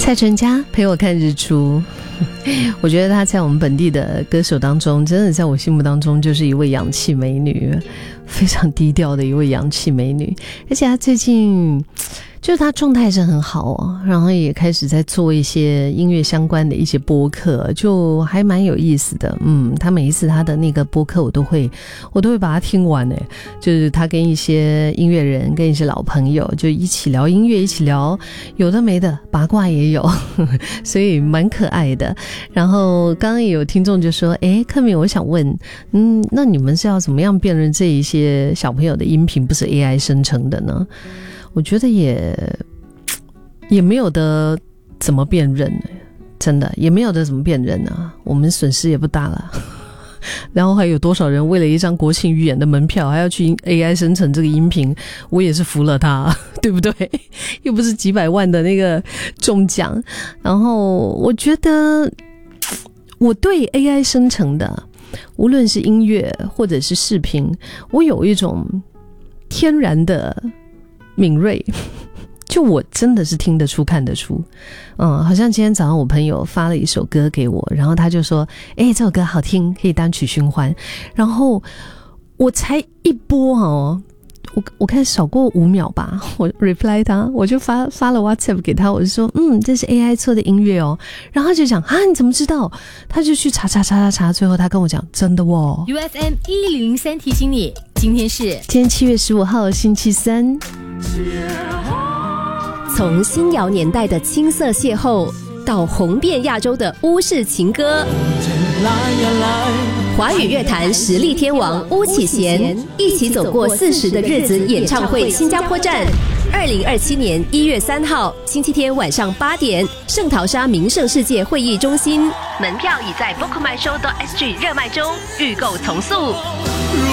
蔡淳佳陪我看日出，我觉得她在我们本地的歌手当中，真的在我心目当中就是一位洋气美女，非常低调的一位洋气美女。而且她最近就是她状态是很好哦，然后也开始在做一些音乐相关的一些播客，就还蛮有意思的。她每一次她的那个播客我都会把它听完诶，就是她跟一些音乐人跟一些老朋友就一起聊音乐，一起聊有的没的，八卦也有所以蛮可爱的。然后刚刚也有听众就说克敏，我想问那你们是要怎么样辨认这一些小朋友的音频不是 AI 生成的呢？我觉得也没有的怎么辨认，真的也没有的怎么辨认啊，我们损失也不大了然后还有多少人为了一张国庆预演的门票还要去 AI 生成这个音频，我也是服了他对不对？又不是几百万的那个中奖。然后我觉得我对 AI 生成的无论是音乐或者是视频，我有一种天然的敏锐，就我真的是听得出看得出。好像今天早上我朋友发了一首歌给我，然后他就说这首歌好听，可以单曲循环。然后我才一播我看少过5秒吧，我 reply 他，我就发了 WhatsApp 给他，我就说这是 AI 做的音乐哦。然后他就讲你怎么知道？他就去查，最后他跟我讲真的哦。 UFM 1003提醒你，今天 7月15号星期三。 从新谣年代的青涩邂逅到红遍亚洲的巫式情歌，华语乐坛实力天王巫启贤一起走过40的日子演唱会新加坡站，2027年1月3号星期天晚上8点，圣淘沙名胜世界会议中心，门票已在 bookmyshow.sg 热卖中，预购从速。